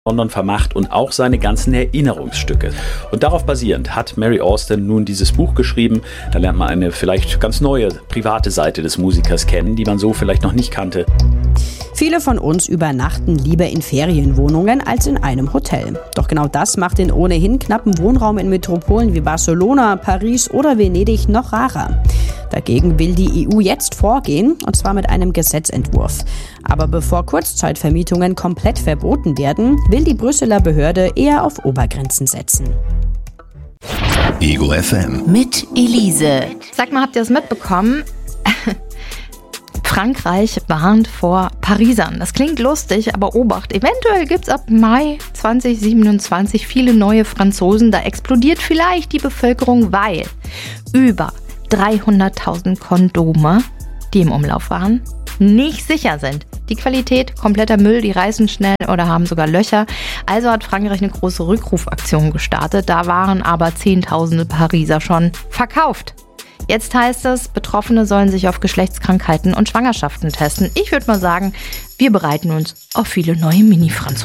London vermacht und auch seine ganzen Erinnerungsstücke. Und darauf basierend hat Mary Austin nun dieses Buch geschrieben. Da lernt man eine vielleicht ganz neue, private Seite des Musikers kennen, die man so vielleicht noch nicht kannte. Viele von uns übernachten lieber in Ferienwohnungen als in einem Hotel. Doch genau das macht den ohnehin knappen Wohnraum in Metropolen wie Barcelona, Paris oder Venedig noch rarer. Dagegen will die EU jetzt vorgehen, und zwar mit einem Gesetzentwurf. Aber bevor Kurzzeitvermietungen komplett verboten werden, will die Brüsseler Behörde eher auf Obergrenzen setzen. Ego FM. Mit Elise. Sag mal, habt ihr das mitbekommen? Frankreich warnt vor Parisern. Das klingt lustig, aber Obacht. Eventuell gibt's ab Mai 2027 viele neue Franzosen. Da explodiert vielleicht die Bevölkerung, weil über 300.000 Kondome, die im Umlauf waren, nicht sicher sind. Die Qualität, kompletter Müll, die reißen schnell oder haben sogar Löcher. Also hat Frankreich eine große Rückrufaktion gestartet. Da waren aber Zehntausende Pariser schon verkauft. Jetzt heißt es, Betroffene sollen sich auf Geschlechtskrankheiten und Schwangerschaften testen. Ich würde mal sagen, wir bereiten uns auf viele neue Mini-Franzosen